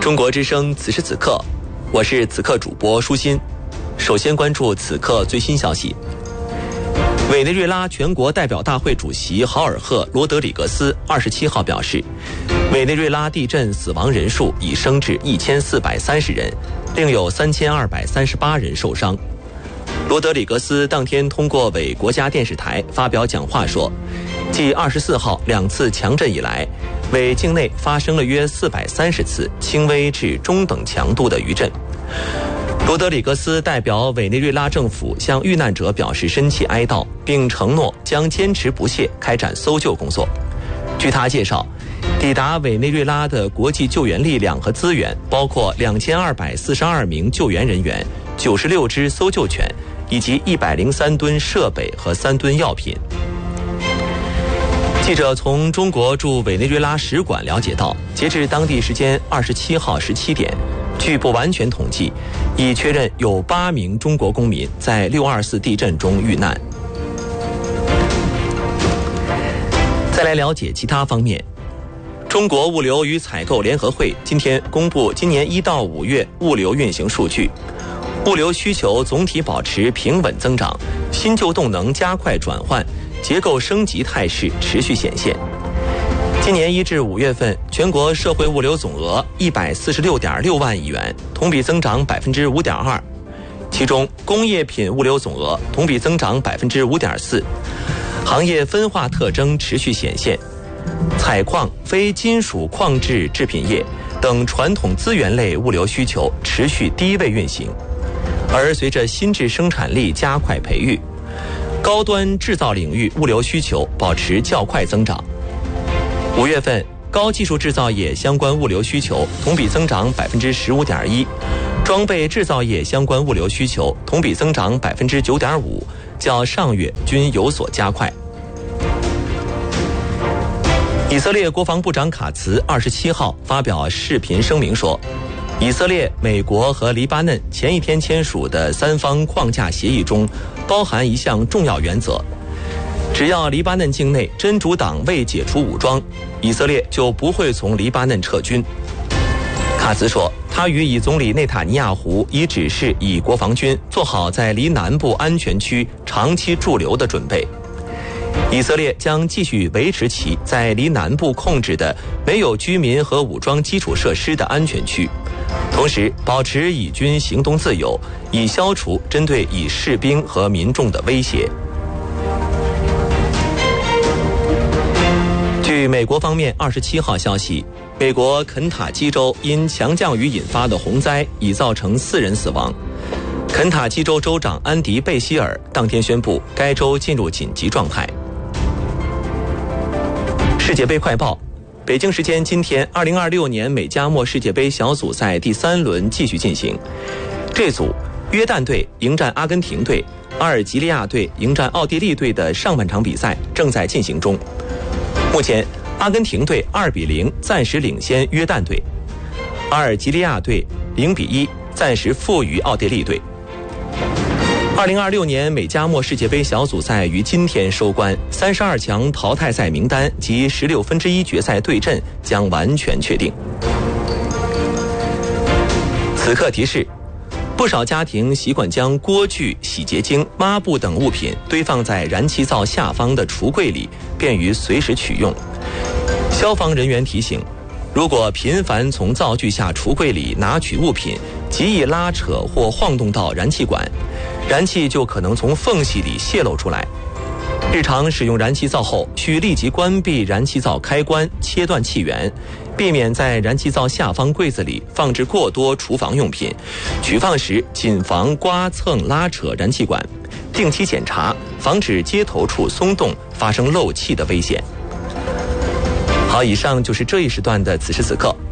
中国之声此时此刻，我是此刻主播舒心。首先关注此刻最新消息。委内瑞拉全国代表大会主席豪尔赫·罗德里格斯27号表示，委内瑞拉地震死亡人数已升至1430人，另有3238人受伤。罗德里格斯当天通过委国家电视台发表讲话说，继24号2次强震以来，委境内发生了约430次轻微至中等强度的余震。罗德里格斯代表委内瑞拉政府向遇难者表示深切哀悼，并承诺将坚持不懈开展搜救工作。据他介绍，抵达委内瑞拉的国际救援力量和资源包括2242名救援人员、96只搜救犬以及103吨设备和3吨药品。记者从中国驻委内瑞拉使馆了解到，截至当地时间27号17点，据不完全统计，已确认有8名中国公民在624地震中遇难。再来了解其他方面。中国物流与采购联合会今天公布今年1到5月物流运行数据，物流需求总体保持平稳增长，新旧动能加快转换，结构升级态势持续显现。今年1至5月份，全国社会物流总额146.6万亿元，同比增长5.2%。其中，工业品物流总额同比增长5.4%，行业分化特征持续显现。采矿、非金属矿质制品业等传统资源类物流需求持续低位运行，而随着新质生产力加快培育，高端制造领域物流需求保持较快增长。5月份，高技术制造业相关物流需求同比增长15.1%，装备制造业相关物流需求同比增长9.5%，较上月均有所加快。以色列国防部长卡茨27号发表视频声明说，以色列、美国和黎巴嫩前一天签署的3方框架协议中包含一项重要原则，只要黎巴嫩境内真主党未解除武装，以色列就不会从黎巴嫩撤军。卡茨说，他与以总理内塔尼亚胡已指示以国防军做好在黎南部安全区长期驻留的准备。以色列将继续维持其在黎南部控制的没有居民和武装基础设施的安全区，同时保持以军行动自由，以消除针对以士兵和民众的威胁。据美国方面27号消息，美国肯塔基州因强降雨引发的洪灾已造成4人死亡。肯塔基州州长安迪·贝希尔当天宣布，该州进入紧急状态。世界杯快报，北京时间今天，2026年美加墨世界杯小组赛第3轮继续进行。这组约旦队迎战阿根廷队，阿尔及利亚队迎战奥地利队的上半场比赛正在进行中。目前，阿根廷队2-0暂时领先约旦队，阿尔及利亚队0-1暂时负于奥地利队。2026年美加墨世界杯小组赛于今天收官，32强淘汰赛名单及16分之一决赛对阵将完全确定。此刻提示，不少家庭习惯将锅具、洗洁精、抹布等物品堆放在燃气灶下方的橱柜里，便于随时取用。消防人员提醒，如果频繁从灶具下橱柜里拿取物品，极易拉扯或晃动到燃气管，燃气就可能从缝隙里泄露出来。日常使用燃气灶后，需立即关闭燃气灶开关，切断气源，避免在燃气灶下方柜子里放置过多厨房用品。取放时谨防刮蹭拉扯燃气管，定期检查，防止接头处松动发生漏气的危险。好，以上就是这一时段的此时此刻。